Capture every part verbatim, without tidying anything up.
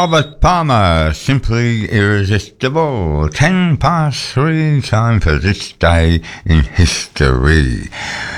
Robert Palmer, Simply Irresistible. Ten past three, time for this day in history.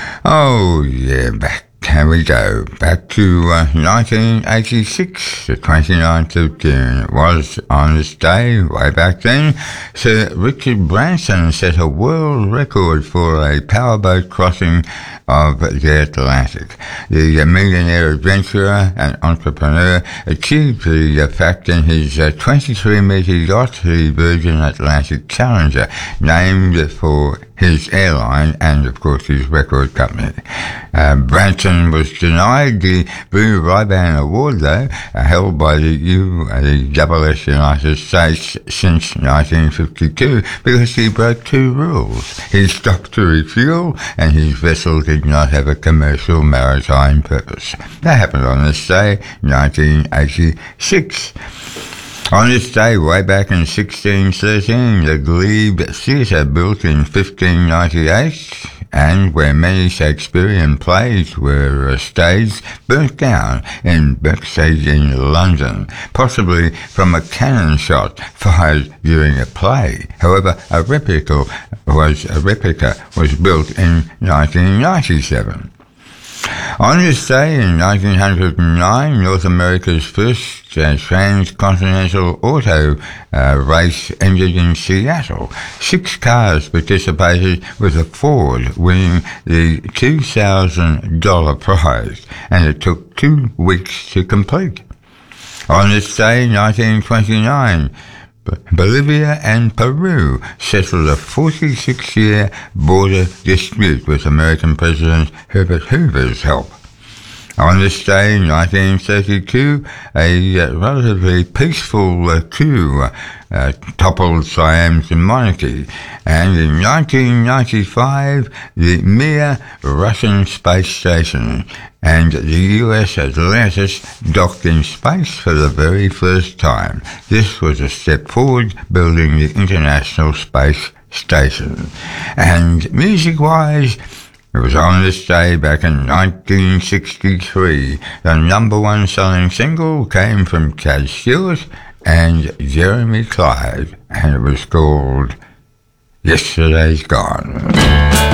Oh, yeah, back. Here we go, back to uh, nineteen eighty-six, the twenty-ninth of June. It was on this day, way back then, Sir Richard Branson set a world record for a powerboat crossing of the Atlantic. The uh, millionaire adventurer and entrepreneur achieved the uh, fact in his uh, twenty-three metre yacht, the Virgin Atlantic Challenger, named for his airline and, of course, his record company. Uh, Branson was denied the Blue Ribbon Award, though, uh, held by the U, uh, the double S United States since nineteen fifty-two, because he broke two rules. He stopped to refuel, and his vessel did not have a commercial maritime purpose. That happened on this day, nineteen eighty-six. On this day, way back in sixteen thirteen, the Glebe Theatre, built in fifteen ninety-eight, and where many Shakespearean plays were staged, burnt down in Birkside in London, possibly from a cannon shot fired during a play. However, a replica was a replica was built in nineteen ninety-seven. On this day in nineteen oh nine, North America's first uh, transcontinental auto uh, race ended in Seattle. Six cars participated, with a Ford winning the two thousand dollars prize, and it took two weeks to complete. On this day, nineteen twenty-nine, Bolivia and Peru settled a forty-six year border dispute with American President Herbert Hoover's help. On this day, nineteen thirty-two, a uh, relatively peaceful uh, coup uh, toppled Siam's monarchy, and in nineteen ninety-five, the Mir Russian space station and the U S Atlantis docked in space for the very first time. This was a step forward, building the International Space Station. And music-wise, it was on this day back in nineteen sixty-three. The number one selling single came from Cat Stewart and Jeremy Clyde, and it was called Yesterday's Gone.